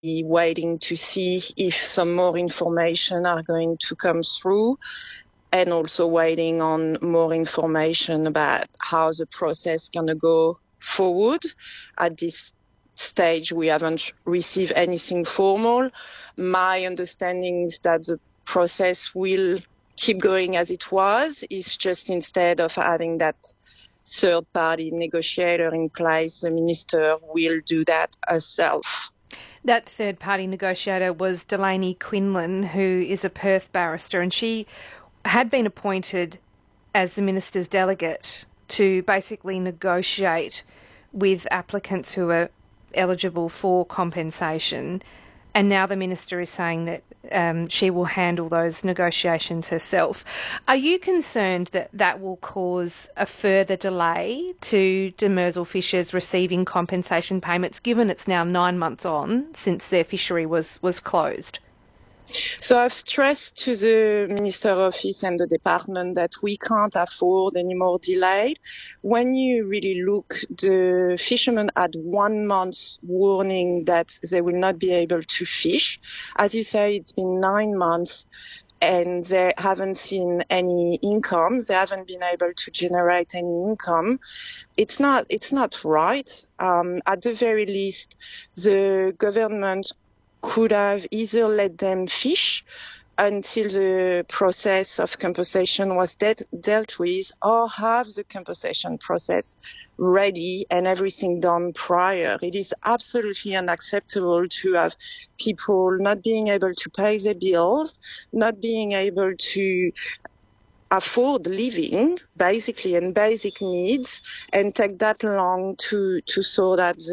waiting to see if some more information are going to come through, and also waiting on more information about how the process is going to go forward. At this stage, we haven't received anything formal. My understanding is that the process will keep going as it was. It's just instead of having that third-party negotiator in place, the minister will do that herself. That third-party negotiator was Delaney Quinlan, who is a Perth barrister, and she had been appointed as the minister's delegate to basically negotiate with applicants who are eligible for compensation. And now the minister is saying that she will handle those negotiations herself. Are you concerned that that will cause a further delay to Demersal Fishers receiving compensation payments, given it's now 9 months on since their fishery was closed? So I've stressed to the Minister Office and the department that we can't afford any more delay. When you really look, the fishermen had 1 month warning that they will not be able to fish. As you say, it's been 9 months and they haven't seen any income. They haven't been able to generate any income. It's not right. At the very least, the government could have either let them fish until the process of compensation was dealt with, or have the compensation process ready and everything done prior. It is absolutely unacceptable to have people not being able to pay their bills, not being able to afford living, basically, and basic needs, and take that long to sort out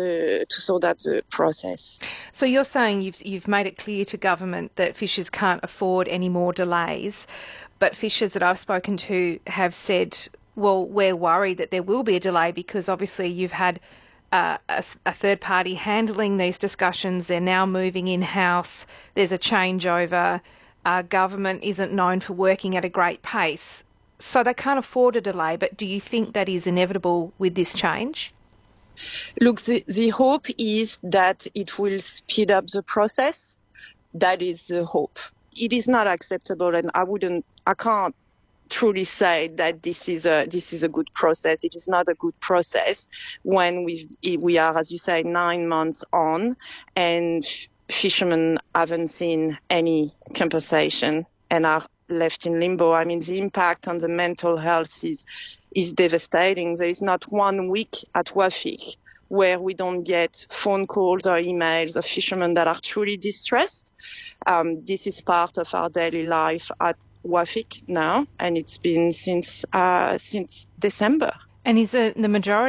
the process. So you're saying you've made it clear to government that fishers can't afford any more delays, but fishers that I've spoken to have said, well, we're worried that there will be a delay because obviously you've had a third party handling these discussions. They're now moving in-house. There's a changeover. Government isn't known for working at a great pace, so they can't afford a delay. But do you think that is inevitable with this change? Look, the hope is that it will speed up the process. That is the hope. It is not acceptable, and I can't truly say that this is a good process. It is not a good process when we are, as you say, 9 months on, and fishermen haven't seen any compensation and are left in limbo. I mean, the impact on the mental health is devastating. There is not 1 week at WAFIC where we don't get phone calls or emails of fishermen that are truly distressed. This is part of our daily life at WAFIC now, and it's been since December. And is the majority